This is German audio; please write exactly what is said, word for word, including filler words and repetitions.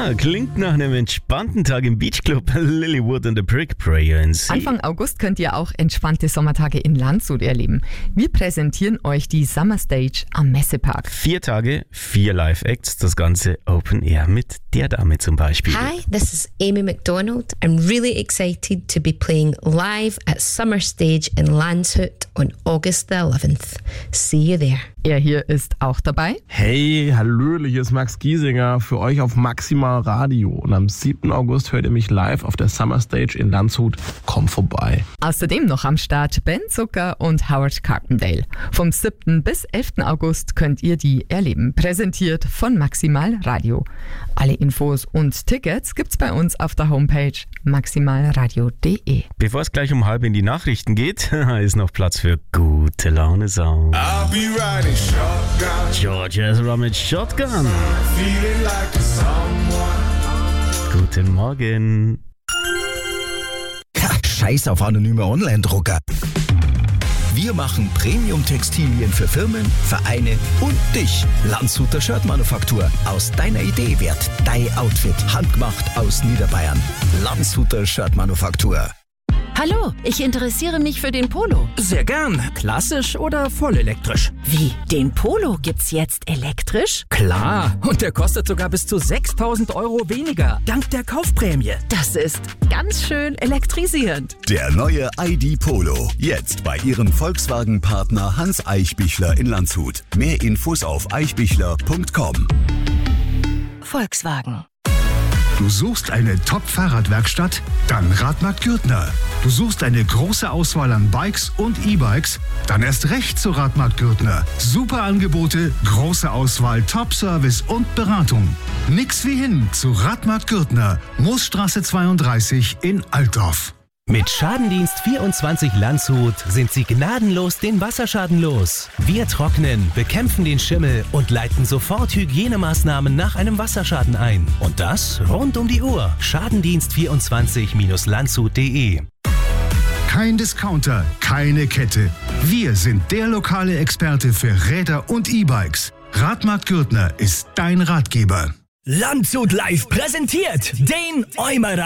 Ja, klingt nach einem entspannten Tag im Beachclub. Lilywood and the Brick Prayer in Sea. Anfang August könnt ihr auch entspannte Sommertage in Landshut erleben. Wir präsentieren euch die Summer Stage am Messepark. Vier Tage, vier Live-Acts, das Ganze Open Air mit der Dame zum Beispiel. Hi, this is Amy McDonald. I'm really excited to be playing live at Summer Stage in Landshut on August the eleventh. See you there. Er hier ist auch dabei. Hey, hallöle, hier ist Max Giesinger für euch auf Maximal Radio. Und am siebten August hört ihr mich live auf der Summer Stage in Landshut. Komm vorbei. Außerdem noch am Start Ben Zucker und Howard Carpendale. Vom siebten bis elften August könnt ihr die erleben. Präsentiert von Maximal Radio. Alle Infos und Tickets gibt's bei uns auf der Homepage maximalradio punkt de. Bevor es gleich um halb in die Nachrichten geht, ist noch Platz für gute Laune Sound. I'll be riding shotgun. George Ezra mit Shotgun. Feeling like someone. Guten Morgen. Scheiß auf anonyme Online-Drucker. Wir machen Premium-Textilien für Firmen, Vereine und dich. Landshuter Shirtmanufaktur. Aus deiner Idee wird dein Outfit. Handgemacht aus Niederbayern. Landshuter Shirtmanufaktur. Hallo, ich interessiere mich für den Polo. Sehr gern. Klassisch oder voll elektrisch? Wie, den Polo gibt's jetzt elektrisch? Klar. Und der kostet sogar bis zu sechstausend Euro weniger. Dank der Kaufprämie. Das ist ganz schön elektrisierend. Der neue I D Polo. Jetzt bei Ihrem Volkswagen-Partner Hans Eichbichler in Landshut. Mehr Infos auf eichbichler punkt com. Volkswagen. Du suchst eine Top-Fahrradwerkstatt? Dann Radmarkt Gürtner. Du suchst eine große Auswahl an Bikes und E-Bikes? Dann erst recht zu Radmarkt Gürtner. Super Angebote, große Auswahl, Top-Service und Beratung. Nix wie hin zu Radmarkt Gürtner. Moosstraße zweiunddreißig in Altdorf. Mit Schadendienst vierundzwanzig Landshut sind Sie gnadenlos den Wasserschaden los. Wir trocknen, bekämpfen den Schimmel und leiten sofort Hygienemaßnahmen nach einem Wasserschaden ein. Und das rund um die Uhr. Schadendienst vierundzwanzig Landshut punkt de. Kein Discounter, keine Kette. Wir sind der lokale Experte für Räder und E-Bikes. Radmarkt Gürtner ist dein Ratgeber. Landshut live präsentiert den Eumerer.